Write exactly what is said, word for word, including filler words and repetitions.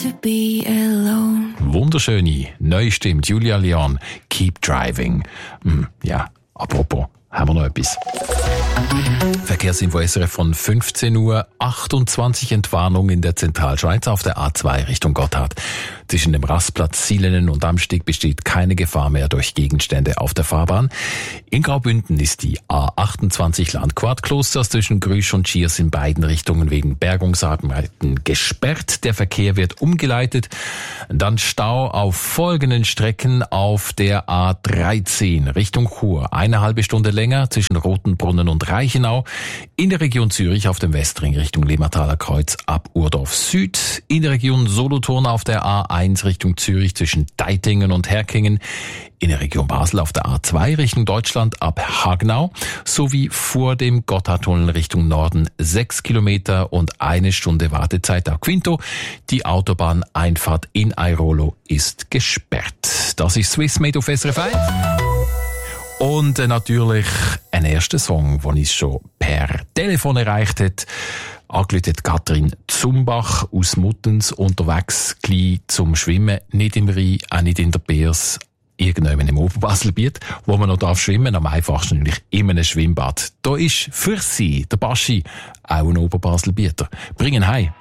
to be alone. Wunderschöne, neu stimmt Julia Leon, Keep Driving. Hm, ja, apropos, haben wir noch etwas? Verkehrsinfo S R F von fünfzehn Uhr achtundzwanzig, Entwarnung in der Zentralschweiz auf der A zwei Richtung Gotthard. Zwischen dem Rastplatz Silenen und Amsteg besteht keine Gefahr mehr durch Gegenstände auf der Fahrbahn. In Graubünden ist die A achtundzwanzig Landquart-Klosters zwischen Grüsch und Schiers in beiden Richtungen wegen Bergungsarbeiten gesperrt. Der Verkehr wird umgeleitet. Dann Stau auf folgenden Strecken auf der A dreizehn Richtung Chur. Eine halbe Stunde länger zwischen Rotenbrunnen und Reichenau. In der Region Zürich auf dem Westring Richtung Lemmertaler Kreuz ab Urdorf Süd. In der Region Solothurn auf der A eins Richtung Zürich zwischen Deitingen und Herkingen. In der Region Basel auf der A zwei Richtung Deutschland ab Hagenau. Sowie vor dem Gotthardtunnel Richtung Norden sechs Kilometer und eine Stunde Wartezeit auf Quinto. Die Autobahneinfahrt in Airolo ist gesperrt. Das ist Swiss Made auf S R F eins. Und äh, natürlich ein erster Song, den uns schon per Telefon erreicht hat. Angerufen hat Katrin Zumbach aus Muttens, unterwegs gleich zum Schwimmen, nicht im Rhein, auch nicht in der Beers, irgendwann im Oberbaselbiet, wo man noch darf schwimmen, am einfachsten natürlich in einem Schwimmbad. Da ist für sie, der Baschi, auch ein Oberbaselbieter. Bringen heim.